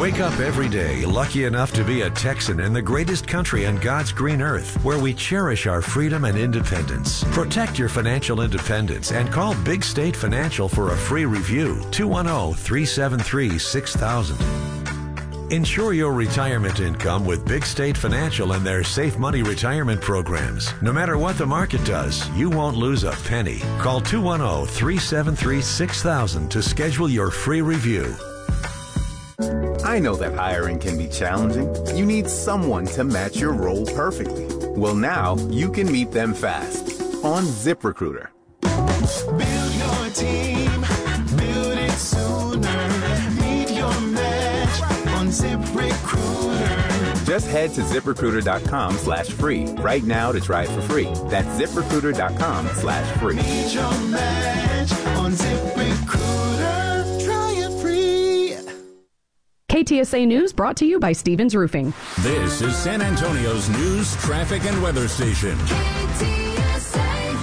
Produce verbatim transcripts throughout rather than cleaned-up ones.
Wake up every day lucky enough to be a Texan in the greatest country on God's green earth, where we cherish our freedom and independence. Protect your financial independence and call Big State Financial for a free review. two one zero, three seven three, six thousand. Ensure your retirement income with Big State Financial and their Safe Money retirement programs. No matter what the market does, you won't lose a penny. Call two one zero, three seven three, six thousand to schedule your free review. I know that hiring can be challenging. You need someone to match your role perfectly. Well, now you can meet them fast on ZipRecruiter. Build your team, build it sooner. Meet your match on ZipRecruiter. Just head to ZipRecruiter.com slash free right now to try it for free. That's ZipRecruiter.com slash free. Meet your match on ZipRecruiter. Try it free. K T S A News brought to you by Stevens Roofing. This is San Antonio's news, traffic, and weather station. K T S A.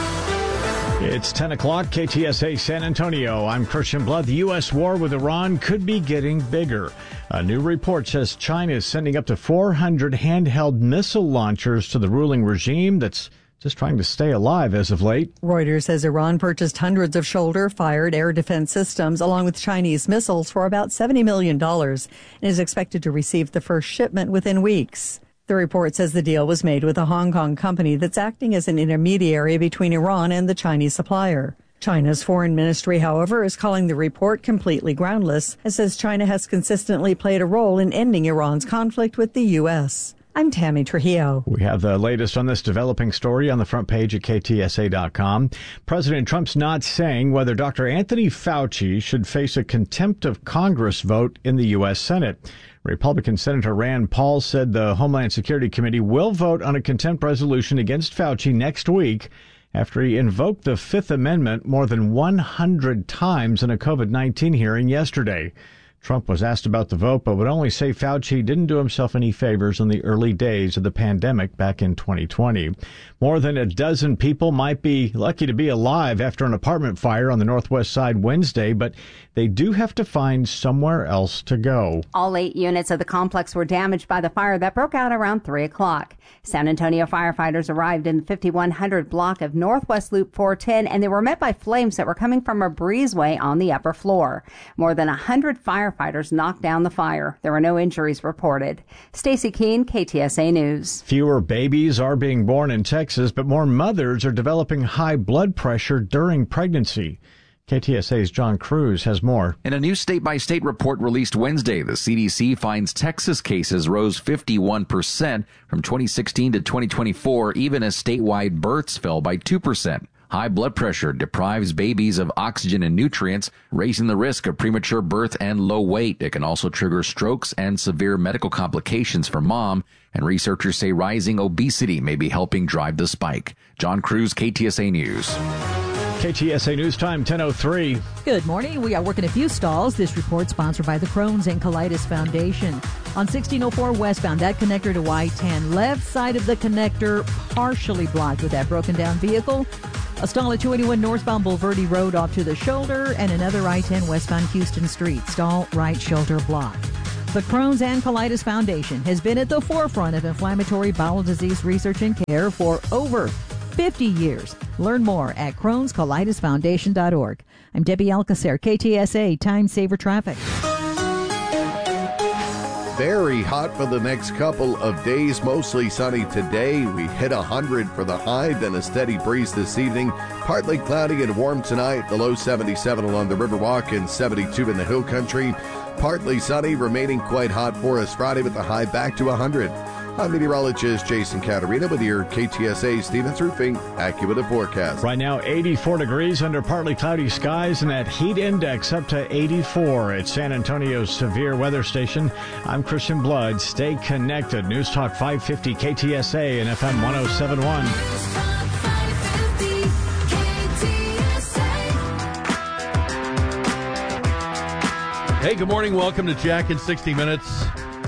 It's ten o'clock, K T S A San Antonio. I'm Christian Blood. The U S war with Iran could be getting bigger. A new report says China is sending up to four hundred handheld missile launchers to the ruling regime that's just trying to stay alive as of late. Reuters says Iran purchased hundreds of shoulder-fired air defense systems along with Chinese missiles for about seventy million dollars and is expected to receive the first shipment within weeks. The report says the deal was made with a Hong Kong company that's acting as an intermediary between Iran and the Chinese supplier. China's foreign ministry, however, is calling the report completely groundless and says China has consistently played a role in ending Iran's conflict with the U S. I'm Tammy Trujillo. We have the latest on this developing story on the front page at K T S A dot com. President Trump's not saying whether Doctor Anthony Fauci should face a contempt of Congress vote in the U S. Senate. Republican Senator Rand Paul said the Homeland Security Committee will vote on a contempt resolution against Fauci next week after he invoked the Fifth Amendment more than one hundred times in a COVID nineteen hearing yesterday. Trump was asked about the vote, but would only say Fauci didn't do himself any favors in the early days of the pandemic back in twenty twenty. More than a dozen people might be lucky to be alive after an apartment fire on the Northwest Side Wednesday, but they do have to find somewhere else to go. All eight units of the complex were damaged by the fire that broke out around three o'clock. San Antonio firefighters arrived in the fifty-one hundred block of Northwest Loop four ten, and they were met by flames that were coming from a breezeway on the upper floor. More than one hundred firefighters knocked down the fire. There were no injuries reported. Stacey Keene, K T S A News. Fewer babies are being born in Texas, but more mothers are developing high blood pressure during pregnancy. K T S A's John Cruz has more. In a new state-by-state report released Wednesday, the C D C finds Texas cases rose fifty-one percent from twenty sixteen to twenty twenty-four, even as statewide births fell by two percent. High blood pressure deprives babies of oxygen and nutrients, raising the risk of premature birth and low weight. It can also trigger strokes and severe medical complications for mom, and researchers say rising obesity may be helping drive the spike. John Cruz, K T S A News. K T S A News Time, ten oh three. Good morning. We are working a few stalls. This report sponsored by the Crohn's and Colitis Foundation. On sixteen oh four westbound, that connector to I ten, left side of the connector partially blocked with that broken down vehicle. A stall at two eighty-one northbound Bulverde Road off to the shoulder, and another I ten westbound Houston Street. Stall right shoulder blocked. The Crohn's and Colitis Foundation has been at the forefront of inflammatory bowel disease research and care for over fifty years. Learn more at crohns colitis foundation dot org. I'm Debbie Alcacer, K T S A Time Saver Traffic. Very hot for the next couple of days, mostly sunny today. We hit one hundred for the high, then a steady breeze this evening. Partly cloudy and warm tonight, the low seventy-seven along the Riverwalk and seventy-two in the Hill Country. Partly sunny, remaining quite hot for us Friday with the high back to one hundred. I'm meteorologist Jason Caterina with your K T S A Stevens Roofing AccuWeather forecast. Right now, eighty-four degrees under partly cloudy skies, and that heat index up to eighty-four at San Antonio's severe weather station. I'm Christian Blood. Stay connected. News Talk five fifty K T S A and F M one oh seven point one. Hey, good morning. Welcome to Jack in sixty minutes,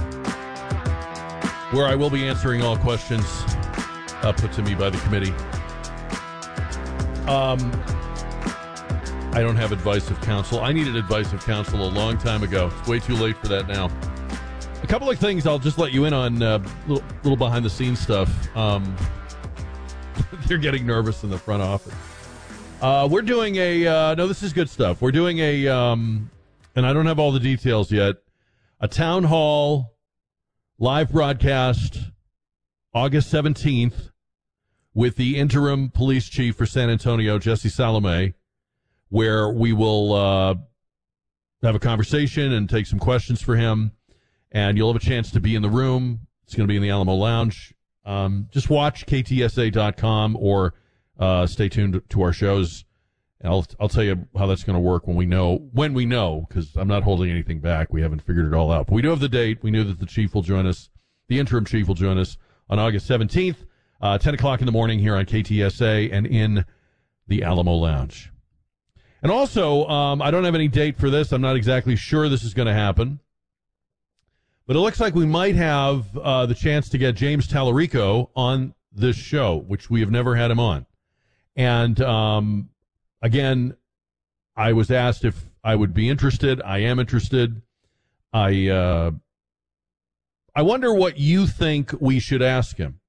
where I will be answering all questions uh, put to me by the committee. Um, I don't have advice of counsel. I needed advice of counsel a long time ago. It's way too late for that now. A couple of things I'll just let you in on, uh, little, little behind-the-scenes stuff. Um, they're getting nervous in the front office. Uh, we're doing a, uh, no, this is good stuff. We're doing a, um, and I don't have all the details yet, a town hall live broadcast August seventeenth with the interim police chief for San Antonio, Jesse Salome, where we will uh, have a conversation and take some questions for him, and you'll have a chance to be in the room. It's going to be in the Alamo Lounge. Um, just watch K T S A dot com or uh, stay tuned to our shows. I'll I'll tell you how that's going to work when we know, when we know, because I'm not holding anything back. We haven't figured it all out. But we do have the date. We knew that the chief will join us, the interim chief will join us on August seventeenth, uh, ten o'clock in the morning here on K T S A and in the Alamo Lounge. And also, um, I don't have any date for this. I'm not exactly sure this is going to happen. But it looks like we might have uh, the chance to get James Tallarico on this show, which we have never had him on. And, um, again, I was asked if I would be interested. I am interested. I, uh, I wonder what you think we should ask him.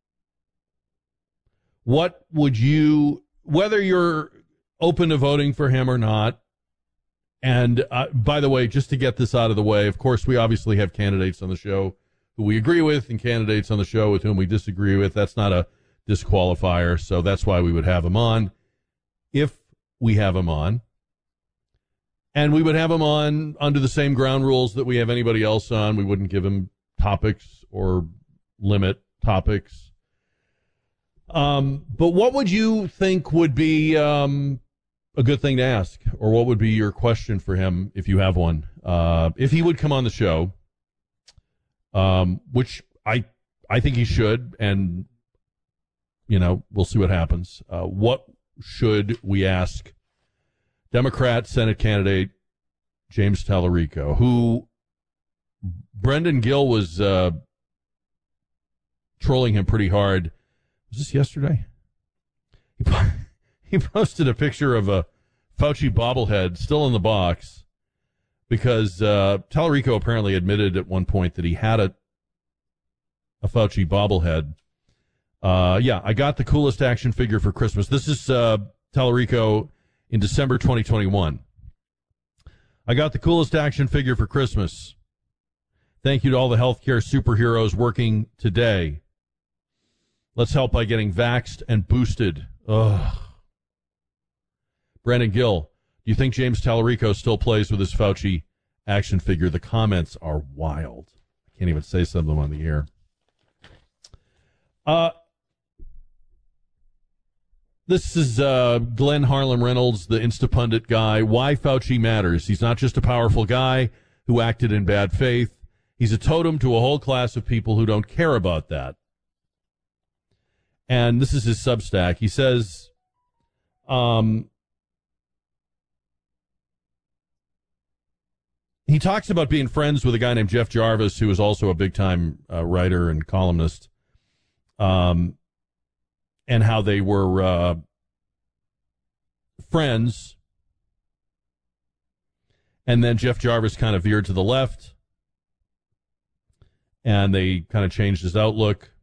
What would you, whether you're open to voting for him or not. And uh, by the way, just to get this out of the way, of course, we obviously have candidates on the show who we agree with and candidates on the show with whom we disagree with. That's not a disqualifier, so that's why we would have him on if we have him on. And we would have him on under the same ground rules that we have anybody else on. We wouldn't give him topics or limit topics. Um, but what would you think would be um, a good thing to ask? Or what would be your question for him if you have one? Uh, if he would come on the show, um, which I I think he should, and, you know, we'll see what happens. Uh, what should we ask Democrat Senate candidate James Tallarico, who Brendan Gill was uh, trolling him pretty hard. Was this yesterday? He, he posted a picture of a Fauci bobblehead still in the box because uh, Tallarico apparently admitted at one point that he had a, a Fauci bobblehead. Uh, yeah, I got the coolest action figure for Christmas. This is uh, Tallarico in December twenty twenty-one. I got the coolest action figure for Christmas. Thank you to all the healthcare superheroes working today. Let's help by getting vaxxed and boosted. Ugh. Brandon Gill, do you think James Tallarico still plays with his Fauci action figure? The comments are wild. I can't even say some of them on the air. Uh, this is uh, Glenn Harlem Reynolds, the Instapundit guy. Why Fauci matters. He's not just a powerful guy who acted in bad faith. He's a totem to a whole class of people who don't care about that. And this is his Substack. He says, um, he talks about being friends with a guy named Jeff Jarvis, who is also a big-time uh, writer and columnist, um, and how they were uh, friends. And then Jeff Jarvis kind of veered to the left, and they kind of changed his outlook.